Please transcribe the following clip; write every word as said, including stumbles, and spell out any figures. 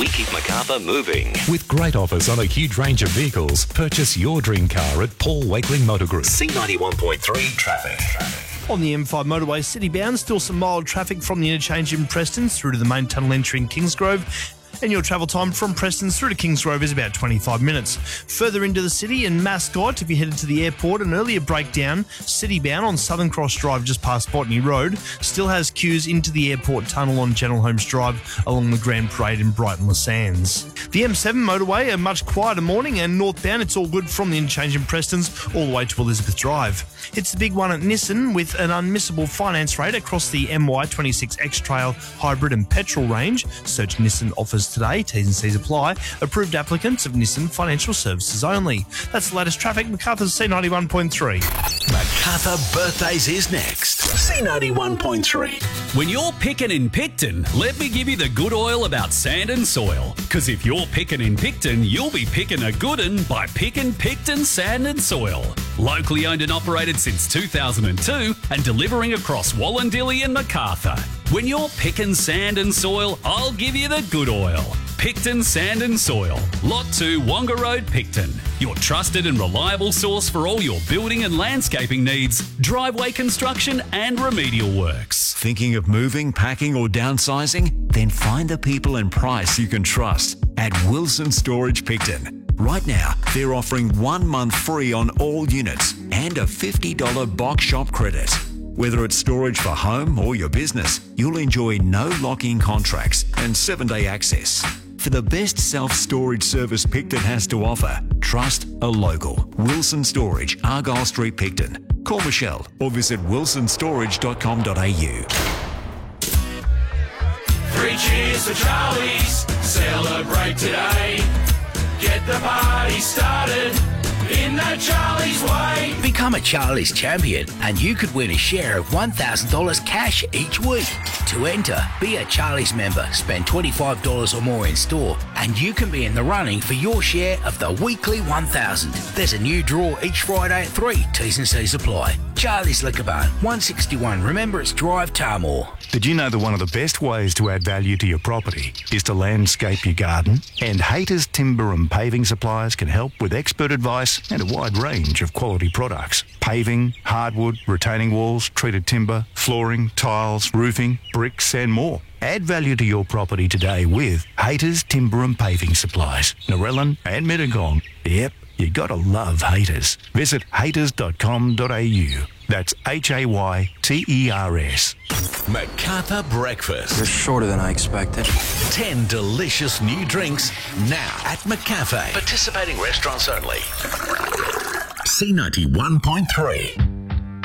We keep Macarthur moving. With great offers on a huge range of vehicles, purchase your dream car at Paul Wakeling Motor Group. C ninety-one point three traffic. traffic. On the M five motorway city-bound, still some mild traffic from the interchange in Preston through to the main tunnel entry in Kingsgrove. And your travel time from Preston through to Kingsgrove is about twenty-five minutes. Further into the city in Mascot, if you headed to the airport, an earlier breakdown, city-bound on Southern Cross Drive just past Botany Road, still has queues into the airport tunnel on General Holmes Drive along the Grand Parade in Brighton Le Sands. The M seven motorway, a much quieter morning, and northbound, it's all good from the interchange in Preston's all the way to Elizabeth Drive. It's the big one at Nissan with an unmissable finance rate across the M Y twenty-six X-Trail hybrid and petrol range. Search Nissan offers today. T's and C's apply. Approved applicants of Nissan Financial Services only. That's the latest traffic. Macarthur's C ninety-one point three. Macarthur Birthdays is next. C ninety-one point three. When you're picking in Picton, let me give you the good oil about sand and soil. Because if you're picking in Picton, you'll be picking a good un by picking Picton Sand and Soil. Locally owned and operated since two thousand two and delivering across Wallandilly and Macarthur. When you're picking sand and soil, I'll give you the good oil. Picton Sand and Soil, Lot two, Wonga Road, Picton. Your trusted and reliable source for all your building and landscaping needs, driveway construction and remedial works. Thinking of moving, packing or downsizing? Then find the people and price you can trust at Wilson Storage Picton. Right now, they're offering one month free on all units and a fifty dollars box shop credit. Whether it's storage for home or your business, you'll enjoy no lock-in contracts and seven-day access. For the best self-storage service Picton has to offer, trust a local. Wilson Storage, Argyle Street, Picton. Call Michelle or visit wilson storage dot com dot a u. Three cheers for Charlie's, celebrate today. Get the party started in the Charlie's way. Become a Charlie's champion and you could win a share of one thousand dollars cash each week. To enter, be a Charlie's member, spend twenty-five dollars or more in store, and you can be in the running for your share of the weekly one thousand. There's a new draw each Friday at three. T's and C's apply. Charlie's Liquor Barn, one sixty-one Remembrance Drive, Tarmore. Did you know that one of the best ways to add value to your property is to landscape your garden? And Haters Timber and Paving Suppliers can help with expert advice and a wide range of quality products. Paving, hardwood, retaining walls, treated timber, flooring, tiles, roofing, bricks and more. Add value to your property today with Haters Timber and Paving Supplies, Narellan and Mittagong. Yep, you gotta love Haters. Visit haters dot com dot a u. That's H A Y T E R S. Macarthur Breakfast. You're shorter than I expected. Ten delicious new drinks now at McCafe. Participating restaurants only. C ninety-one point three.